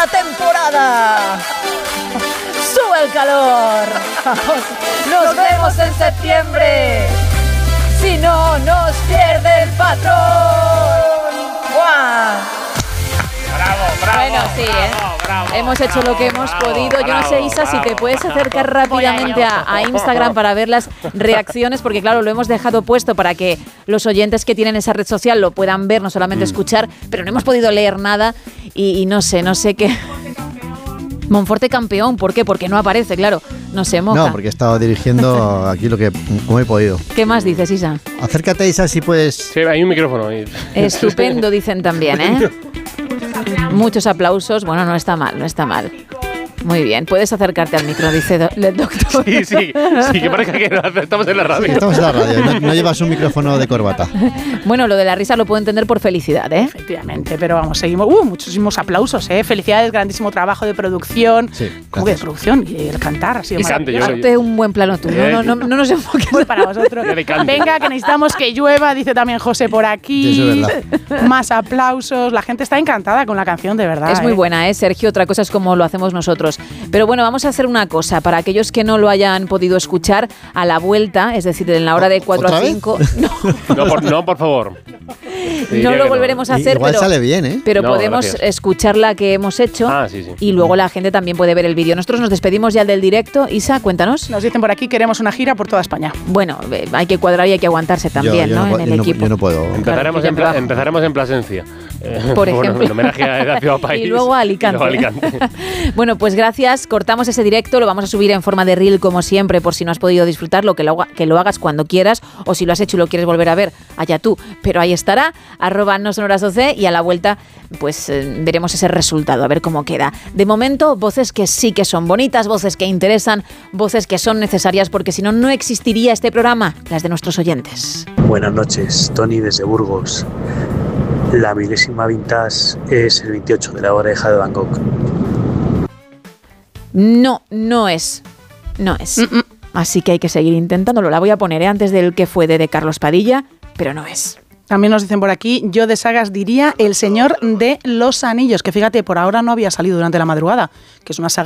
la temporada. ¡Sube el calor! ¡Nos vemos en septiembre! ¡Si no nos pierde el patrón! ¡Guau! Bravo, bueno, sí, bravo, hemos hecho lo que hemos podido. Yo no sé, Isa, si te puedes acercar rápidamente a Instagram para ver las reacciones, porque claro, lo hemos dejado puesto para que los oyentes que tienen esa red social lo puedan ver, no solamente escuchar, pero no hemos podido leer nada y no sé qué. Monforte campeón, ¿por qué? Porque no aparece, claro, no se moja. No, porque he estado dirigiendo aquí como he podido. ¿Qué más dices, Isa? Acércate, Isa, si puedes. Sí, hay un micrófono ahí. Estupendo, dicen también, ¿eh? Muchos aplausos. Bueno, no está mal. Muy bien, puedes acercarte al micro, dice el doctor. Sí, que parezca que estamos en la radio. Sí, estamos en la radio, no llevas un micrófono de corbata. Bueno, lo de la risa lo puedo entender por felicidad, ¿eh? Efectivamente, pero vamos, seguimos. Muchísimos aplausos, ¿eh? Felicidades, grandísimo trabajo de producción. Sí, ¿Cómo que de producción? Y el cantar ha sido maravilloso. Hazte un buen plano tú, no nos enfoques. Pues para vosotros. Venga, que necesitamos que llueva, dice también José por aquí. Eso es verdad. Más aplausos. La gente está encantada con la canción, de verdad. Es muy buena, ¿eh, Sergio? Otra cosa es como lo hacemos nosotros. Pero bueno, vamos a hacer una cosa. Para aquellos que no lo hayan podido escuchar, a la vuelta, es decir, en la hora de 4 a 5... No, por favor. No lo volveremos a hacer, igual sale bien, ¿eh? Pero podemos escuchar la que hemos hecho y luego la gente también puede ver el vídeo. Nosotros nos despedimos ya del directo. Isa, cuéntanos. Nos dicen por aquí, queremos una gira por toda España. Bueno, hay que cuadrar y hay que aguantarse también, yo ¿no? En el equipo. Yo no puedo. Empezaremos en Plasencia. Por ejemplo. En homenaje a la ciudad país. Y luego a Alicante. Bueno, pues gracias. Cortamos ese directo. Lo vamos a subir en forma de reel, como siempre, por si no has podido disfrutarlo, que lo hagas cuando quieras, o si lo has hecho y lo quieres volver a ver, allá tú. Pero ahí estará, @nosonorasoc, y a la vuelta pues veremos ese resultado, a ver cómo queda. De momento, voces que sí que son bonitas, voces que interesan, voces que son necesarias, porque si no, no existiría este programa, las de nuestros oyentes. Buenas noches, Tony desde Burgos. La milésima vintage es el 28 de la oreja de Van Gogh. No es. Así que hay que seguir intentándolo. La voy a poner antes del que fue de Carlos Padilla, pero no es. También nos dicen por aquí, yo de sagas diría El Señor de los Anillos, que fíjate, por ahora no había salido durante la madrugada, que es una saga